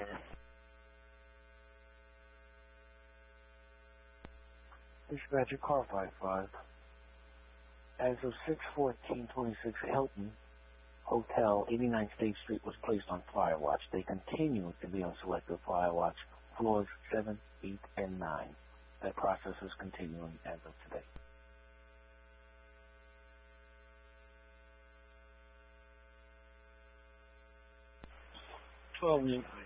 Dispatcher Car 55. As of 6/14/26, Hilton Hotel, 89 State Street was placed on fire watch. They continue to be on selective fire watch, floors 7, 8, and 9. That process is continuing as of today. 12